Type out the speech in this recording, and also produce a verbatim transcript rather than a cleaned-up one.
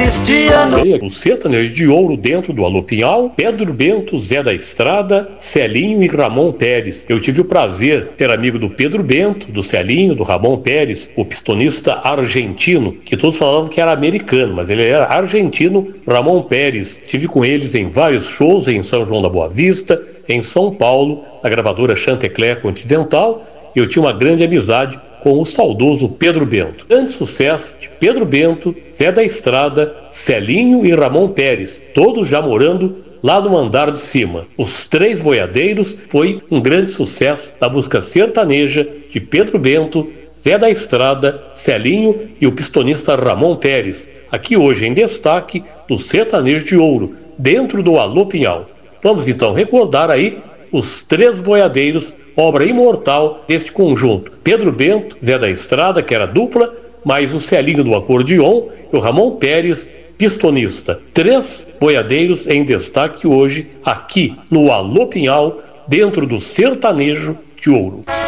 Cristiano. O sertanejo de ouro dentro do Alô Pinhal, Pedro Bento, Zé da Estrada, Celinho e Ramon Pérez. Eu tive o prazer de ser amigo do Pedro Bento, do Celinho, do Ramon Pérez, o pistonista argentino, que todos falavam que era americano, mas ele era argentino, Ramon Pérez. Tive com eles em vários shows em São João da Boa Vista, em São Paulo, na gravadora Chantecler Continental, e eu tinha uma grande amizade com o saudoso Pedro Bento. Grande sucesso de Pedro Bento, Zé da Estrada, Celinho e Ramon Pérez, todos já morando lá no andar de cima. Os Três Boiadeiros foi um grande sucesso da música sertaneja de Pedro Bento, Zé da Estrada, Celinho e o pistonista Ramon Pérez, aqui hoje em destaque do Sertanejo de Ouro, dentro do Alô Pinhal. Vamos então recordar aí os Três Boiadeiros, obra imortal deste conjunto. Pedro Bento, Zé da Estrada, que era dupla, mais o Celinho do acordeon e o Ramon Pérez, pistonista. Três boiadeiros em destaque hoje aqui no Alô Pinhal, dentro do Sertanejo de Ouro.